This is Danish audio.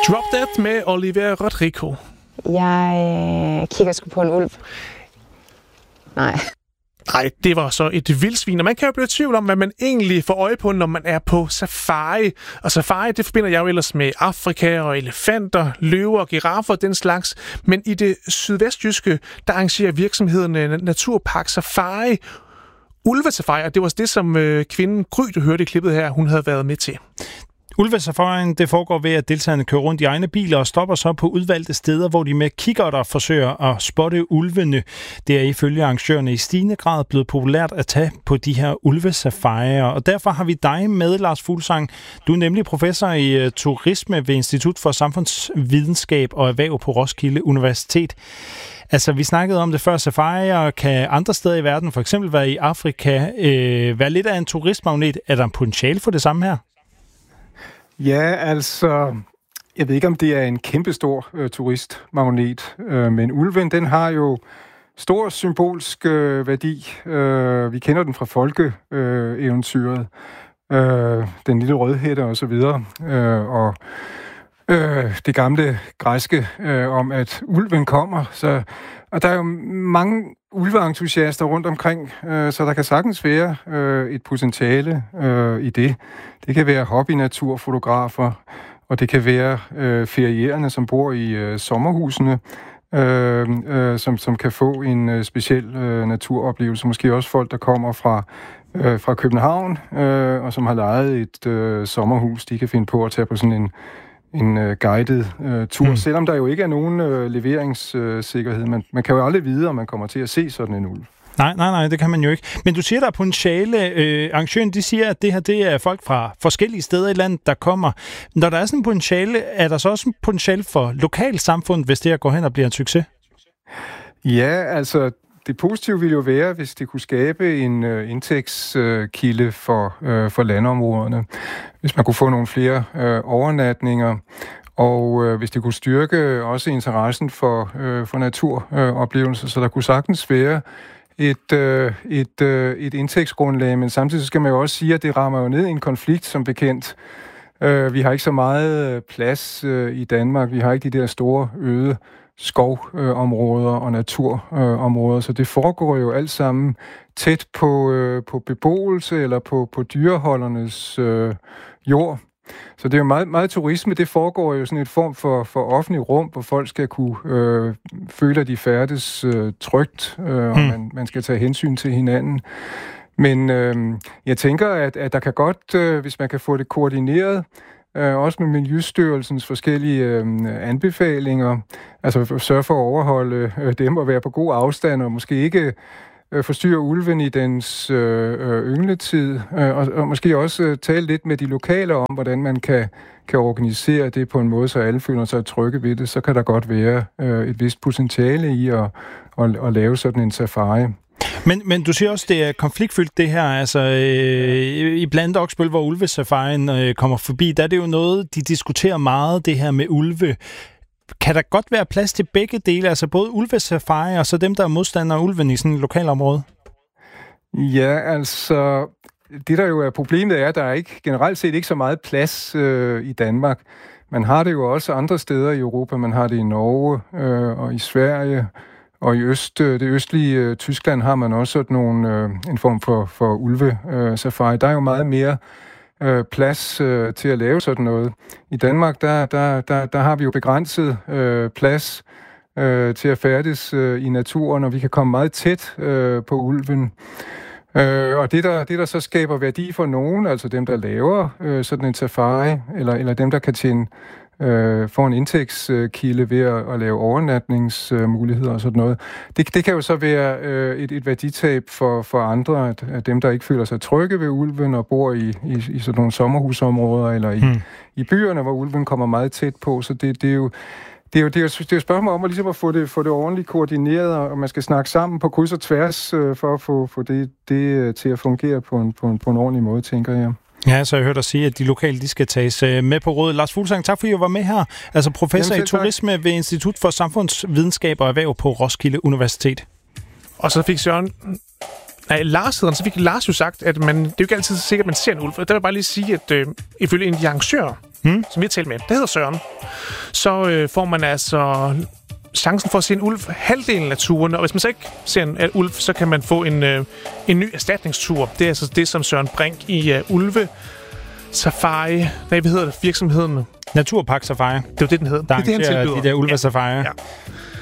Drop Dead med Olivia Rodrigo. Jeg kigger sgu på en ulv. Nej, det var så et vildsvin, og man kan jo blive i tvivl om, hvad man egentlig får øje på, når man er på safari. Og safari, det forbinder jeg jo ellers med Afrika og elefanter, løver og giraffer og den slags. Men i det sydvestjyske, der arrangerer virksomheden Naturpark Safari ulvesafari, og det var det, som kvinden Gry, du hørte i klippet her, hun havde været med til. Ulvesafarien, det foregår ved, at deltagerne kører rundt i egne biler og stopper så på udvalgte steder, hvor de med kikkerter forsøger at spotte ulvene. Det er ifølge arrangørerne i stigende grad blevet populært at tage på de her ulvesafarier. Og derfor har vi dig med, Lars Fuglsang. Du er nemlig professor i turisme ved Institut for Samfundsvidenskab og Erhverv på Roskilde Universitet. Altså, vi snakkede om det før, safarier kan andre steder i verden, for eksempel være i Afrika, være lidt af en turistmagnet. Er der en potentiale for det samme her? Ja, altså, jeg ved ikke, om det er en kæmpestor turistmagnet, men ulven, den har jo stor symbolsk værdi. Vi kender den fra folkeeventyret, den lille rødhætte og så videre, og det gamle græske om, at ulven kommer. Og der er jo mange ulveentusiaster rundt omkring, så der kan sagtens være et potentiale i det. Det kan være hobbynaturfotografer, og det kan være ferierende, som bor i sommerhusene, som kan få en speciel naturoplevelse. Måske også folk, der kommer fra København, og som har lejet et sommerhus. De kan finde på at tage på sådan en guided tur, selvom der jo ikke er nogen leveringssikkerhed. Man kan jo aldrig vide, om man kommer til at se sådan en ulv. Nej, det kan man jo ikke. Men du siger, der er potentiale. Arrangøren, de siger, at det her, det er folk fra forskellige steder i landet, der kommer. Når der er sådan en potentiale, er der så også en potentiale for lokalsamfundet, hvis det her går hen og bliver en succes? Ja, altså, det positive ville jo være, hvis det kunne skabe en indtægtskilde for landområderne. Hvis man kunne få nogle flere overnatninger, og hvis det kunne styrke også interessen for naturoplevelser, så der kunne sagtens være et indtægtsgrundlag, men samtidig skal man jo også sige, at det rammer jo ned i en konflikt, som bekendt. Vi har ikke så meget plads i Danmark. Vi har ikke de der store øde skovområder og naturområder, så det foregår jo alt sammen tæt på beboelse eller på dyreholdernes jord. Så det er jo meget turisme, det foregår jo sådan et form for offentlig rum, hvor folk skal kunne føle, at de færdes trygt, og man skal tage hensyn til hinanden. Men jeg tænker, at der kan godt, hvis man kan få det koordineret, også med Miljøstyrelsens forskellige anbefalinger, altså sørge for at overholde dem og være på god afstand, og måske ikke forstyrre ulven i dens yngletid, og måske også tale lidt med de lokale om, hvordan man kan organisere det på en måde, så alle føler sig trygge ved det. Så kan der godt være et vist potentiale i at lave sådan en safari. Men du siger også, det er konfliktfyldt det her, altså i blandt Oksbøl, hvor ulvesafarien kommer forbi, der er det jo noget, de diskuterer meget, det her med ulve. Kan der godt være plads til begge dele, altså både ulvesafari og så dem, der er modstandere af ulven i sådan et lokalområde? Ja, altså, det der jo er problemet er, at der er generelt set ikke så meget plads i Danmark. Man har det jo også andre steder i Europa. Man har det i Norge og i Sverige. Og i det østlige Tyskland har man også sådan en form for ulvesafari. Der er jo meget mere plads til at lave sådan noget. I Danmark, der har vi jo begrænset plads til at færdes i naturen, og vi kan komme meget tæt på ulven. Og det der så skaber værdi for nogen, altså dem, der laver sådan en safari, eller dem, der kan tjene får en indtægtskilde ved at lave overnatningsmuligheder og sådan noget. Det kan jo så være et værditab for andre, at dem, der ikke føler sig trygge ved ulven og bor i sådan nogle sommerhusområder eller i byerne, hvor ulven kommer meget tæt på. Så det er jo et spørgsmål om at få det ordentligt koordineret, og man skal snakke sammen på kryds og tværs for at få det til at fungere på en ordentlig måde, tænker jeg. Ja, så jeg hørte dig sige, at de lokale, de skal tages med på rådet. Lars Fuglsang, tak fordi I var med her. Altså professor i turisme ved Institut for Samfundsvidenskab og Erhverv på Roskilde Universitet. Og så fik Lars jo sagt, at det er jo ikke altid sikkert, at man ser en ulv. Der vil jeg bare lige sige, at ifølge en af de arrangører som vi har talt med, det hedder Søren, så får man altså chancen for at se en ulv halvdelen af turen, og hvis man så ikke ser en ulv, så kan man få en ny erstatningstur. Det er altså det, som Søren Brink i Ulve Safari, hvad hedder det, virksomheden? Naturpark Safari. Det er jo det, den hedder. Der det er det, han tilbyder. de der ulve safari. Ja.